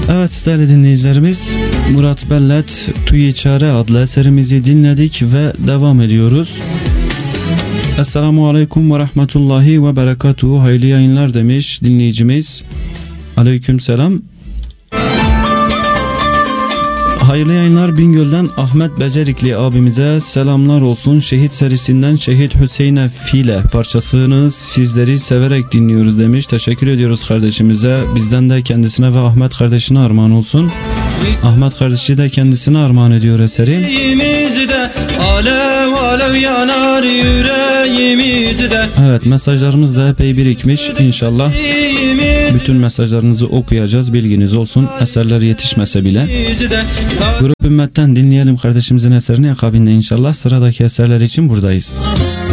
Evet değerli dinleyicilerimiz, Murat Bellet Tüy-i Çare adlı eserimizi dinledik ve devam ediyoruz. Esselamu Aleyküm ve Rahmetullahi ve Berekatuhu. Hayırlı yayınlar demiş dinleyicimiz. Aleyküm selam. Hayırlı yayınlar. Bingöl'den Ahmet Becerikli abimize selamlar olsun. Şehit serisinden Şehit Hüseyin'e File parçasını sizleri severek dinliyoruz demiş. Teşekkür ediyoruz kardeşimize. Bizden de kendisine ve Ahmet kardeşine armağan olsun. Ahmet kardeşi de kendisine armağan ediyor eseri. Alev alev yanar yüreğimizde. Evet, mesajlarımız da epey birikmiş. İnşallah bütün mesajlarınızı okuyacağız, bilginiz olsun. Eserler yetişmese bile. Grup Ümmet'ten dinleyelim kardeşimizin eserini, akabinde inşallah sıradaki eserler için buradayız.